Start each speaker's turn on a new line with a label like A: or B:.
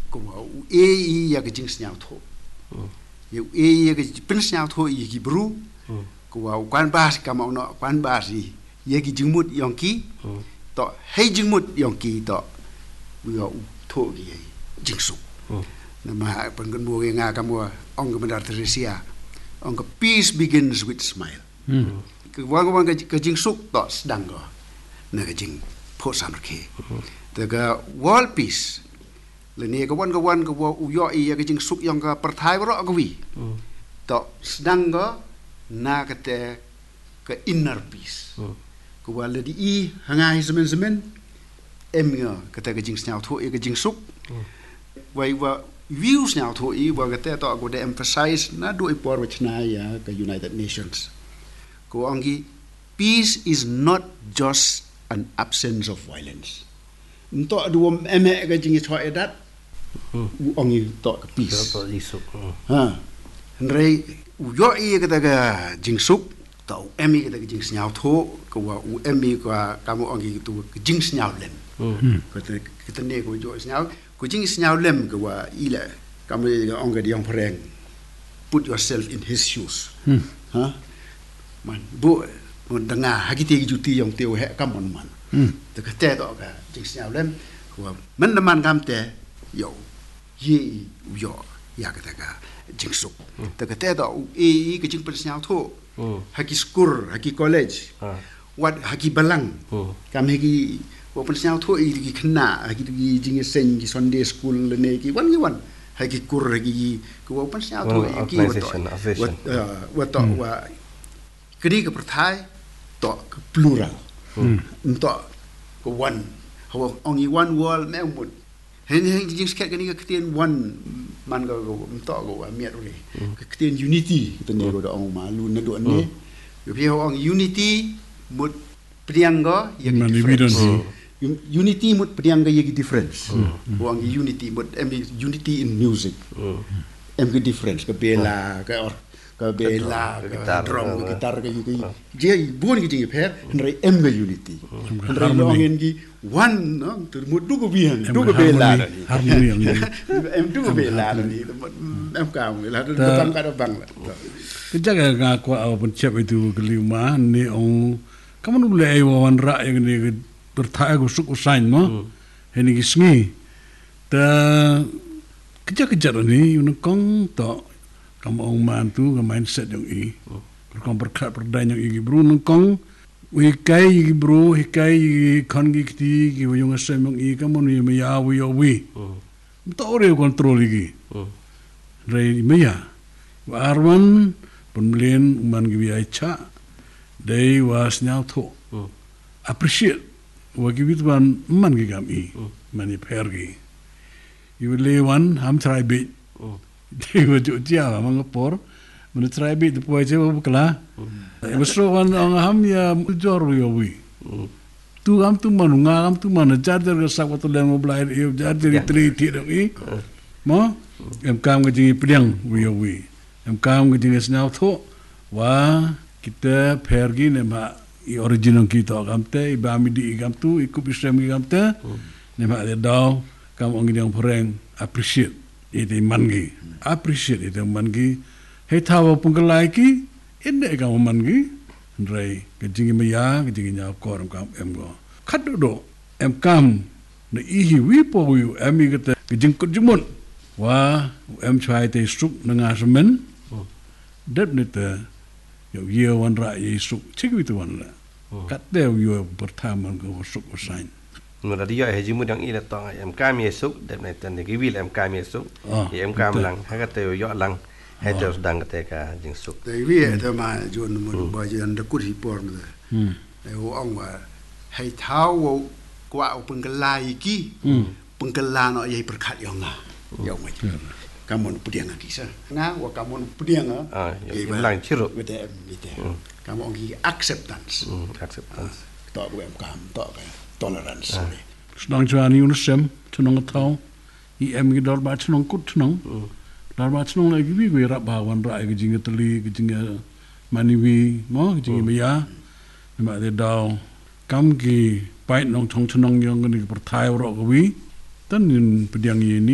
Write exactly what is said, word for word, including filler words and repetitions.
A: ko e i ya ke jing snyao tho yu e ya ke pin snyao tho i ki bru ko wa kwan ba ka ma no kwan ba si ye ki jing mut yong ki to hei jing mut yong ki to wi o tho ki jing su na ma pen kan mo nga ka mo ong ka mandar Teresia ong ka peace begins with smile ke wa wa ka jing su to sedang go na ka jing po sam ke the world peace le ni ka wan ka wan ka wo u yo i ya ka jing su yong ka perthai ro ka wi to sedang go na ka te ka inner peace ko wa le di i hangai semen semen em nga ka te ka jing snyao tho i ka jing suk wai wa views now tho i wa ka te to ko de emphasize na do i por wachna ya ka United Nations ko angi peace is not just an absence of violence nto du eme ka jing tho e dat angi to ka peace
B: to isuk
A: ha rei u yo i ka te ka jing suk to emi ka te ka jing snyao tho ko wa u emi ka ka mo angi tu ka jing snyao lem ko te ka ne ko jo snyao ko jing snyao lem ko wa ila ka mo ga ong ga diang preng put yourself in his shoes ha man bu mo danga hagite gi juti yong teo he kam mon man te ka te do ga jing snyao lem ko man na man kam te yo yi yo ya ka ta ga jing suk te ka te do e ka jing pen snyao tho haki skur haki college wat haki balang kam haki wo pen snyao tho i ki khna haki gi jing sen gi Sunday school ne ki wan gi wan haki kur haki ko wo pen snyao tho i ki wat wat to wa kri ka prathai to plural to ko wan ho only one world me mut hen hen jing sket ka ni ka tien one man go go to go miat ri ka tien unity to ne go do ong ma lu na do ne yo pi ho ong unity mut priang go ye difference unity mut priang go ye difference ho ong unity mut em unity in music em cái difference ka bela ka or ka bela ka drum ka gitar ka yi je bon ki jing pher nrai em ga unity nrai lo ngin gi one no tu mut du ko biang du ko bela
C: harmony
A: em du ko bela ni em ka ngi la tam ka do bang la
C: ke jaga ga ko au pun chep itu kelima ni ong kamu nu le wa wan ra yang ni bertha go suk usain mo heni gi sngi ta kejar-kejar ni un kong to kamu ong man tu ka mindset yang i kong berkat perdan yang i bro un kong wi kai i bro hi kai kon gi ti gi yung asem yang i kamu ni me ya wi yo wi to ore control gi rei me ya warwan pemlian man gi ai cha dei was nyau tho appreciate wa gi wit wan man gi gam i mani pergi you le wan ham try bit they were to dia mangapor men try bit the poe je bukla e besro wan ang ham ya jor yo wi tu ham tu manunga ham tu man charger ga sak to le mobile e charger tri ti do i mo em kam ga ji priang wi yo wi em kam ga ji snau tho wa kita pergi ne ma i original kita kam te i ba mi di kam tu i ku bisem kam te ne ma de daw kam ong yang poreng appreciate ite mangi appreciate ite mangi he thawa pungalai ki inde kam mangi rai ke jingi maya ke jingi nya ko kam em go khad do em kam ne i hi wi po wi em i ke ke jing ko jimun wa em chai te sup na nga semen dep ne te yo ye wan ra ye sup chik wi tu wan la kat te yo pertama go sup usain
B: Mula dia haji mudang ila tong em kam yesuk dep na tan gi wil em kam yesuk em kam lang ha ka te yo lang ha te dang te ka jing suk
A: te wi te ma jon mo ba jan de kut hi por me e o ong wa hai thao wo kwa o pengelai ki pengela no ye perkat yo nga yo ma kamon pudiang ki sa nga wa kamon pudiang
B: ah yo lang chiru
A: with them with them kamon gi acceptance
B: acceptance
A: to ko em kam to ka tolerance
C: snang chani un sem chunong thau i em gi dor ba chunong kut chunong dor ba chunong la gi wi wi ra ba wan ra gi jing tali gi jing mani wi mo gi jing me ya ma de daw kam gi pai nong chong chunong yong gi per thai ro gi wi tan nin pediang yi ni